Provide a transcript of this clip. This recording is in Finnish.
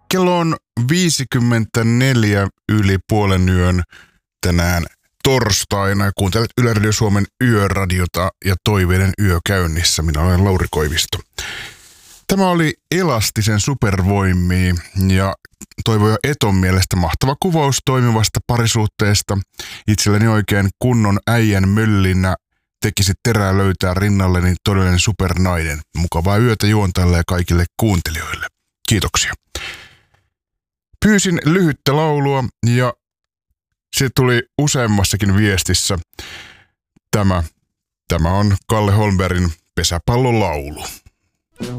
Kello on 54 yli puolen yön tänään torstaina. Kuuntelet Yle Radio Suomen yöradiota ja toiveiden yö käynnissä. Minä olen Lauri Koivisto. Tämä oli Elastisen supervoimia ja Toivo ja Eton mielestä mahtava kuvaus toimivasta parisuhteesta. Itselleni oikein kunnon äijän möllinä tekisi terää löytää rinnalleni todellinen supernainen. Mukavaa yötä juontajalle ja kaikille kuuntelijoille. Kiitoksia. Pyysin lyhyttä laulua ja se tuli useammassakin viestissä. Tämä on Kalle Holmbergin Pesäpallolaulu.